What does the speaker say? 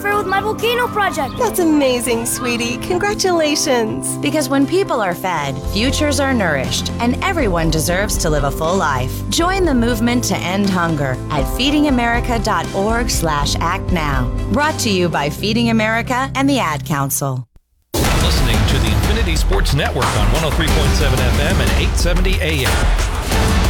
interfere with my volcano project. That's amazing, sweetie. Congratulations. Because when people are fed, futures are nourished, and everyone deserves to live a full life. Join the movement to end hunger at feedingamerica.org/actnow. Brought to you by Feeding America and the Ad Council. Listening to the Infinity Sports Network on 103.7 FM and 870 AM.